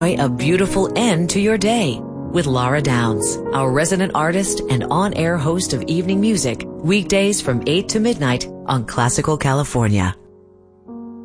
a beautiful end to your day with Laura Downs, our resident artist and on-air host of evening music, weekdays from 8 to midnight on Classical California.